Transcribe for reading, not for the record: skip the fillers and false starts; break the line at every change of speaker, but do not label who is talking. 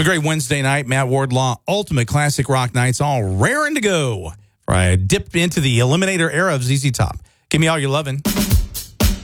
Have a great Wednesday night. Matt Wardlaw, Ultimate Classic Rock Nights, all raring to go. I dipped into the Eliminator era of ZZ Top. Give me all your lovin'.